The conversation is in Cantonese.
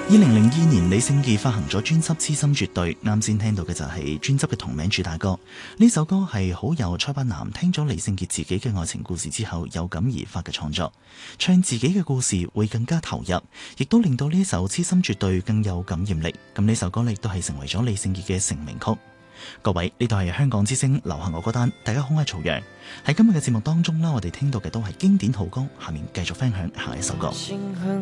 2002年，李聖傑發行咗專輯《痴心絕對》，啱先聽到嘅就係專輯嘅同名主打歌。呢首歌係好有蔡伯南聽咗李聖傑自己嘅愛情故事之後有感而發嘅創作，唱自己嘅故事會更加投入，亦都令到呢首《痴心絕對》更有感染力。咁呢首歌亦都係成為咗李聖傑嘅成名曲。各位，呢度係香港之聲流行樂歌單，大家好，我係曹陽。喺今日嘅節目當中啦，我哋聽到嘅都係經典好歌，下面繼續分享下一首歌。